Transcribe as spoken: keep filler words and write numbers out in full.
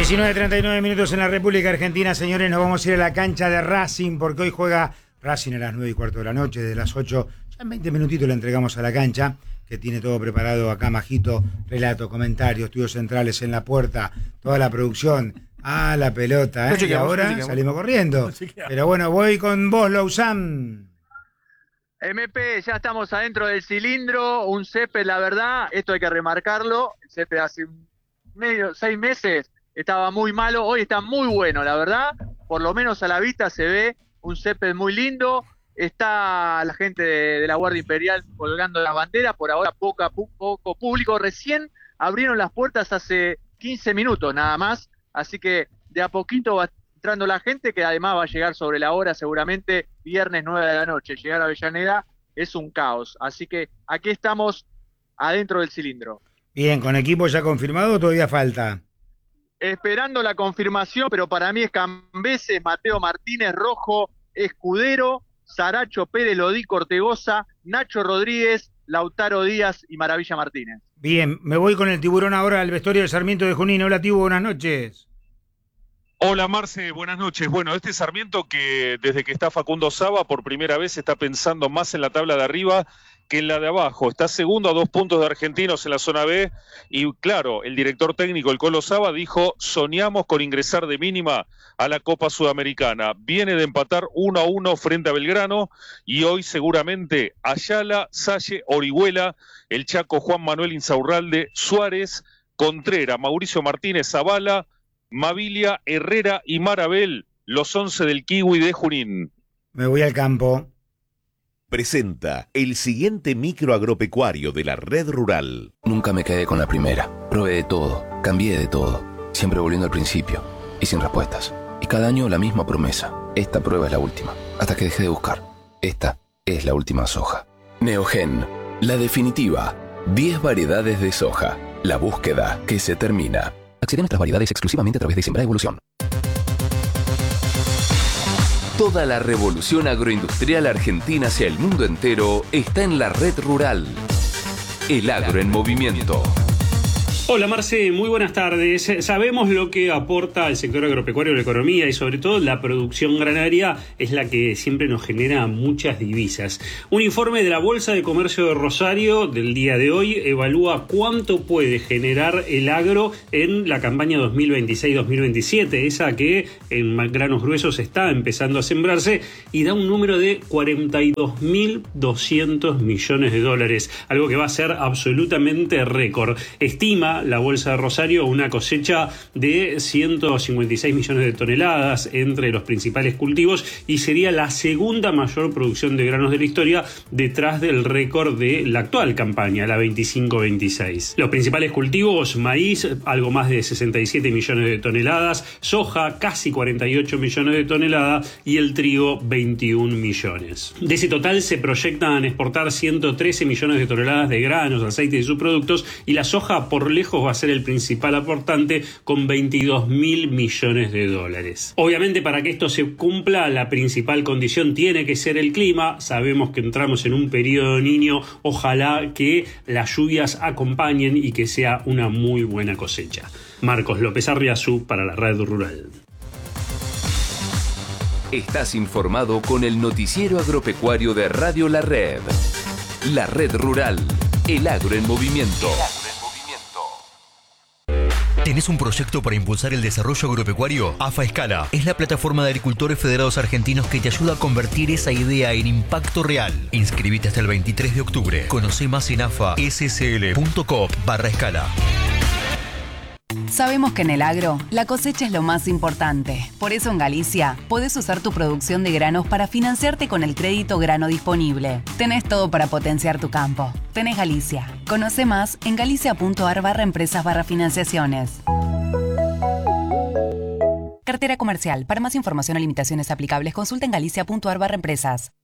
diecinueve treinta y nueve minutos en la República Argentina, señores, nos vamos a ir a la cancha de Racing porque hoy juega Racing a las nueve y cuarto de la noche, de las ocho, ya en veinte minutitos le entregamos a la cancha, que tiene todo preparado acá, Majito, relato, comentarios, estudios centrales en la puerta, toda la producción, ah, la pelota, ¿eh? No chequeamos, y ahora no salimos corriendo. No Pero bueno, voy con vos, Lausanne. M P, ya estamos adentro del cilindro, un césped, la verdad, esto hay que remarcarlo, el césped hace medio, seis meses estaba muy malo, hoy está muy bueno, la verdad, por lo menos a la vista se ve un césped muy lindo, está la gente de, de la Guardia Imperial colgando la bandera, por ahora poco, poco público, recién abrieron las puertas hace quince minutos nada más, así que de a poquito va entrando la gente, que además va a llegar sobre la hora seguramente viernes nueve de la noche, llegar a Avellaneda es un caos, así que aquí estamos adentro del cilindro. Bien, ¿con equipo ya confirmado o todavía falta? Esperando la confirmación, pero para mí es Cambeses, Mateo Martínez, Rojo, Escudero, Saracho, Pérez, Lodí, Cortegoza, Nacho Rodríguez, Lautaro Díaz y Maravilla Martínez. Bien, me voy con el tiburón ahora al vestuario de Sarmiento de Junín. Hola, Tibu, buenas noches. Hola Marce, buenas noches. Bueno, este Sarmiento que desde que está Facundo Saba por primera vez está pensando más en la tabla de arriba que en la de abajo. Está segundo a dos puntos de Argentinos en la zona B y claro, el director técnico, el Colo Saba, dijo: soñamos con ingresar de mínima a la Copa Sudamericana. Viene de empatar uno a uno frente a Belgrano y hoy seguramente Ayala, Salle, Orihuela, el Chaco Juan Manuel Insaurralde, Suárez, Contreras, Mauricio Martínez, Zavala, Mavilia, Herrera y Marabel, los once del Kiwi de Junín. Me voy al campo. Presenta el siguiente micro agropecuario de la Red Rural. Nunca me quedé con la primera. Probé de todo, cambié de todo, siempre volviendo al principio y sin respuestas. Y cada año la misma promesa. Esta prueba es la última. Hasta que dejé de buscar. Esta es la última soja. Neogen, la definitiva. diez variedades de soja. La búsqueda que se termina. Accede a nuestras variedades exclusivamente a través de Siembra Evolución. Toda la revolución agroindustrial argentina hacia el mundo entero está en la Red Rural. El agro en movimiento. Hola Marce, muy buenas tardes. Sabemos lo que aporta el sector agropecuario a la economía y sobre todo la producción granaria es la que siempre nos genera muchas divisas. Un informe de la Bolsa de Comercio de Rosario del día de hoy evalúa cuánto puede generar el agro en la campaña dos mil veintiséis dos mil veintisiete, esa que en granos gruesos está empezando a sembrarse, y da un número de cuarenta y dos mil doscientos millones de dólares, algo que va a ser absolutamente récord. Estima la Bolsa de Rosario una cosecha de ciento cincuenta y seis millones de toneladas entre los principales cultivos y sería la segunda mayor producción de granos de la historia, detrás del récord de la actual campaña, la veinticinco veintiséis. Los principales cultivos: maíz, algo más de sesenta y siete millones de toneladas, soja, casi cuarenta y ocho millones de toneladas y el trigo, veintiún millones. De ese total se proyectan exportar ciento trece millones de toneladas de granos, aceites y subproductos, y la soja por lejos va a ser el principal aportante con veintidós mil millones de dólares. Obviamente, para que esto se cumpla, la principal condición tiene que ser el clima. Sabemos que entramos en un periodo de Niño, ojalá que las lluvias acompañen y que sea una muy buena cosecha. Marcos López Arriazú para la Red Rural. Estás informado con el noticiero agropecuario de Radio La Red. La Red Rural, el agro en movimiento. ¿Tenés un proyecto para impulsar el desarrollo agropecuario? AFA Escala es la plataforma de agricultores federados argentinos que te ayuda a convertir esa idea en impacto real. Inscribite hasta el veintitrés de octubre. Conoce más en afassl.com barra escala. Sabemos que en el agro, la cosecha es lo más importante. Por eso en Galicia, podés usar tu producción de granos para financiarte con el crédito grano disponible. Tenés todo para potenciar tu campo. Tenés Galicia. Conoce más en galicia.ar barra empresas barra financiaciones. Cartera comercial. Para más información o limitaciones aplicables, consulta en galicia.ar barra empresas.